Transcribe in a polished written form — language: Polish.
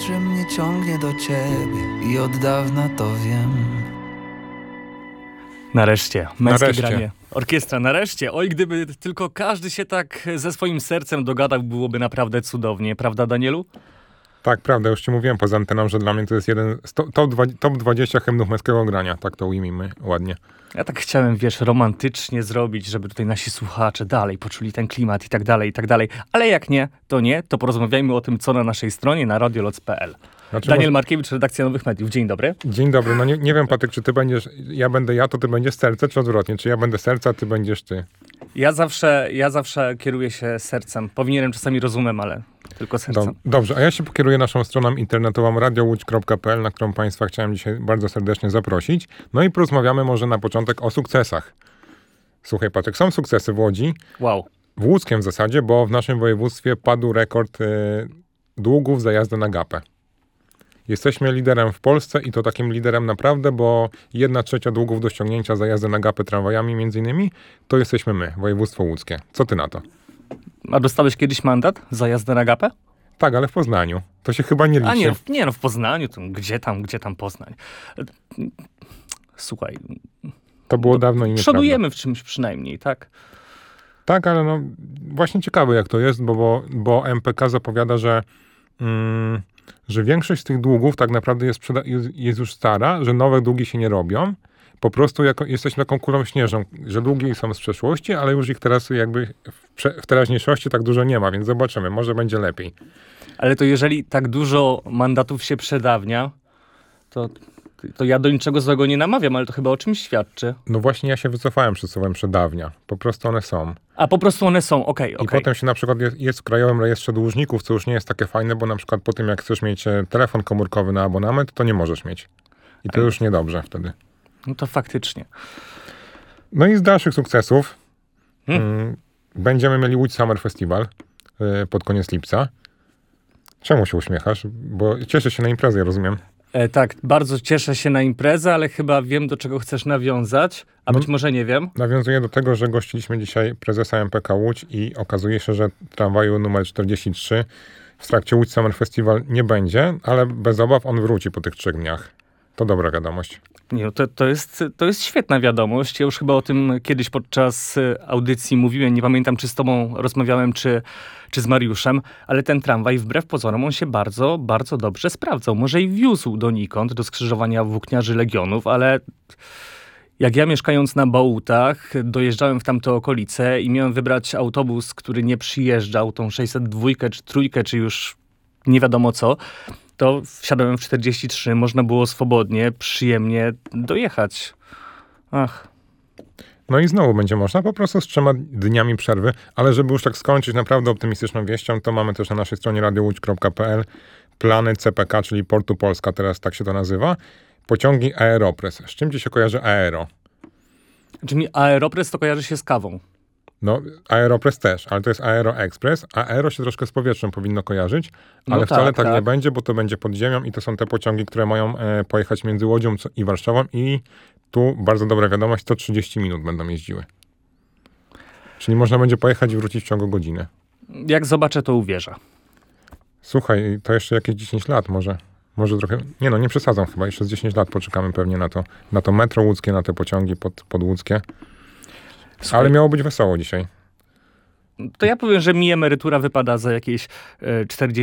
że mnie ciągnie do ciebie i od dawna to wiem. Nareszcie, męskie Nareszcie. granie. Orkiestra, nareszcie. Oj, gdyby tylko każdy się tak ze swoim sercem dogadał, byłoby naprawdę cudownie. Prawda, Danielu? Tak, prawda, już ci mówiłem poza anteną, że dla mnie to jest jeden z top 20 hymnów męskiego grania. Tak to ujmijmy ładnie. Ja tak chciałem, wiesz, romantycznie zrobić, żeby tutaj nasi słuchacze dalej poczuli ten klimat i tak dalej, i tak dalej. Ale jak nie, to porozmawiajmy o tym, co na naszej stronie, na radioloc.pl. Znaczy, Daniel Markiewicz, redakcja Nowych Mediów. Dzień dobry. Dzień dobry. No nie wiem, Patryk, czy ty będziesz, ja będę ja, to ty będziesz serce, czy odwrotnie? Czy ja będę serce, a ty będziesz ty? Ja zawsze kieruję się sercem. Powinienem czasami rozumem, ale tylko sercem. Dobrze, a ja się pokieruję naszą stroną internetową radiołódź.pl, na którą państwa chciałem dzisiaj bardzo serdecznie zaprosić. No i porozmawiamy może na początek o sukcesach. Słuchaj, Patryk, są sukcesy w Łodzi. Wow. W łódzkiem w zasadzie, bo w naszym województwie padł rekord długów za jazdę na gapę. Jesteśmy liderem w Polsce i to takim liderem naprawdę, bo 1/3 długów do ściągnięcia za jazdę na gapę tramwajami między innymi, to jesteśmy my, województwo łódzkie. Co ty na to? A dostałeś kiedyś mandat za jazdę na gapę? Tak, ale w Poznaniu. To się chyba nie liczy. A nie, w Poznaniu, to gdzie tam Poznań? Słuchaj, To było dawno i nieprawda. przodujemy w czymś przynajmniej, tak? Tak, ale no właśnie ciekawe jak to jest, bo MPK zapowiada, że większość z tych długów tak naprawdę jest już stara, że nowe długi się nie robią. Po prostu jesteśmy taką kulą śnieżną, że długi są z przeszłości, ale już ich teraz jakby w teraźniejszości tak dużo nie ma, więc zobaczymy, może będzie lepiej. Ale to jeżeli tak dużo mandatów się przedawnia, to ja do niczego złego nie namawiam, ale to chyba o czymś świadczy. No właśnie ja się wycofałem przed słowem przedawnia. Po prostu one są. A po prostu one są, okej. I potem się na przykład jest w Krajowym Rejestrze Dłużników, co już nie jest takie fajne, bo na przykład po tym jak chcesz mieć telefon komórkowy na abonament, to nie możesz mieć. I to już niedobrze wtedy. No to faktycznie. No i z dalszych sukcesów będziemy mieli Łódź Summer Festival pod koniec lipca. Czemu się uśmiechasz? Bo cieszysz się na imprezę, ja rozumiem. Tak, bardzo cieszę się na imprezę, ale chyba wiem, do czego chcesz nawiązać, a być może nie wiem. Nawiązuję do tego, że gościliśmy dzisiaj prezesa MPK Łódź i okazuje się, że tramwaju numer 43 w trakcie Łódź Summer Festival nie będzie, ale bez obaw on wróci po tych 3 dniach. To dobra wiadomość. Nie, no to jest świetna wiadomość. Ja już chyba o tym kiedyś podczas audycji mówiłem. Nie pamiętam, czy z tobą rozmawiałem, czy z Mariuszem, ale ten tramwaj wbrew pozorom on się bardzo, bardzo dobrze sprawdzał. Może i wiózł donikąd, do skrzyżowania Włókniarzy Legionów, ale jak ja mieszkając na Bałutach, dojeżdżałem w tamte okolice i miałem wybrać autobus, który nie przyjeżdżał, tą 602 czy 3, czy już nie wiadomo co, to wsiadałem w 43, można było swobodnie, przyjemnie dojechać. Ach. No i znowu będzie można, po prostu z 3 dniami przerwy, ale żeby już tak skończyć naprawdę optymistyczną wieścią, to mamy też na naszej stronie radiołódź.pl plany CPK, czyli Portu Polska, teraz tak się to nazywa, pociągi Aeropress. Z czym ci się kojarzy Aero? Znaczy mi Aeropress to kojarzy się z kawą. No, Aeropress też, ale to jest Aero Express, a Aero się troszkę z powietrzem powinno kojarzyć, ale wcale tak nie będzie, bo to będzie pod ziemią i to są te pociągi, które mają pojechać między Łodzią i Warszawą i tu bardzo dobra wiadomość, 130 minut będą jeździły. Czyli można będzie pojechać i wrócić w ciągu godziny. Jak zobaczę, to uwierzę. Słuchaj, to jeszcze jakieś 10 lat może trochę, nie przesadzam chyba, jeszcze z 10 lat poczekamy pewnie na to metro łódzkie, na te pociągi podłódzkie. Słuchaj, ale miało być wesoło dzisiaj. to ja powiem, że mi emerytura wypada za jakieś 40